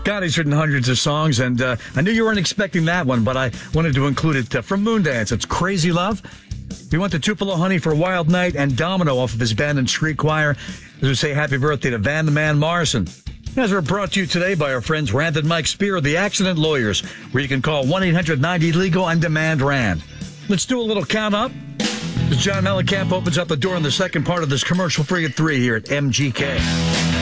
God, he's written hundreds of songs, and I knew you weren't expecting that one, but I wanted to include it from Moondance. It's Crazy Love. We went to Tupelo Honey for Wild Night and Domino off of his band and street choir. As we say happy birthday to Van the Man Morrison. As we're brought to you today by our friends Rand and Mike Spear of the Accident Lawyers, where you can call 1-800-90-LEGAL and demand Rand. Let's do a little count up. As John Mellencamp opens up the door in the second part of this commercial free at 3 here at MGK.